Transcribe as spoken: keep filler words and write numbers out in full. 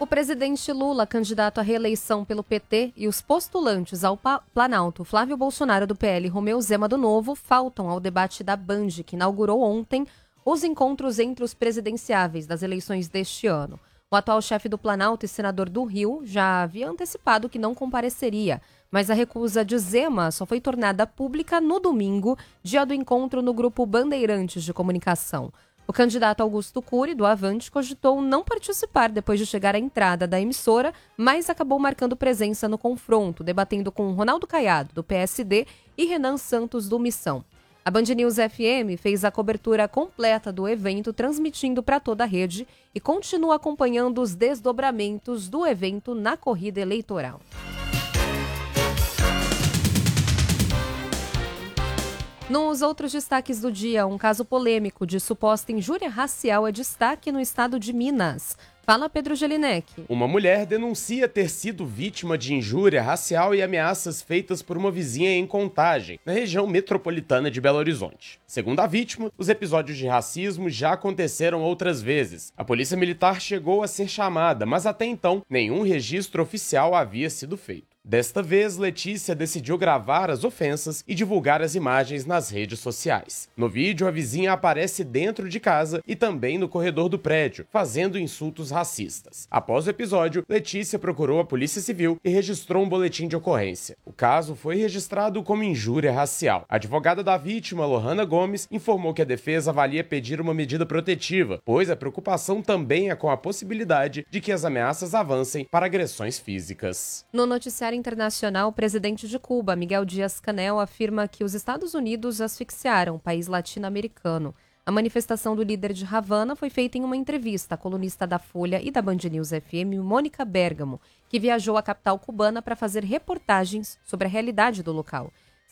O presidente Lula, candidato à reeleição pelo P T, e os postulantes ao Planalto, Flávio Bolsonaro do P L e Romeu Zema do Novo, faltam ao debate da Band, que inaugurou ontem os encontros entre os presidenciáveis das eleições deste ano. O atual chefe do Planalto e senador do Rio já havia antecipado que não compareceria, mas a recusa de Zema só foi tornada pública no domingo, dia do encontro no grupo Bandeirantes de Comunicação. O candidato Augusto Cury, do Avante, cogitou não participar depois de chegar à entrada da emissora, mas acabou marcando presença no confronto, debatendo com Ronaldo Caiado, do P S D, e Renan Santos, do Missão. A Band News F M fez a cobertura completa do evento, transmitindo para toda a rede, e continua acompanhando os desdobramentos do evento na corrida eleitoral. Nos outros destaques do dia, um caso polêmico de suposta injúria racial é destaque no estado de Minas. Fala, Pedro Jelinek. Uma mulher denuncia ter sido vítima de injúria racial e ameaças feitas por uma vizinha em Contagem, na região metropolitana de Belo Horizonte. Segundo a vítima, os episódios de racismo já aconteceram outras vezes. A polícia militar chegou a ser chamada, mas até então nenhum registro oficial havia sido feito. Desta vez, Letícia decidiu gravar as ofensas e divulgar as imagens nas redes sociais. No vídeo, a vizinha aparece dentro de casa e também no corredor do prédio, fazendo insultos racistas. Após o episódio, Letícia procurou a Polícia Civil e registrou um boletim de ocorrência. O caso foi registrado como injúria racial. A advogada da vítima, Lohana Gomes, informou que a defesa avalia pedir uma medida protetiva, pois a preocupação também é com a possibilidade de que as ameaças avancem para agressões físicas. No noticiário internacional, o presidente de Cuba, Miguel Díaz-Canel, afirma que os Estados Unidos asfixiaram o país latino-americano. A manifestação do líder de Havana foi feita em uma entrevista à colunista da Folha e da Band News F M, Mônica Bergamo, que viajou à capital cubana para fazer reportagens sobre a realidade do local.